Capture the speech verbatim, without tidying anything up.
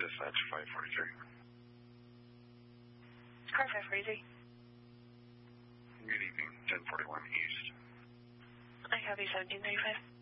dispatch five forty-three. Car five forty-three. Good evening, ten forty-one East. I copy seventeen thirty-five.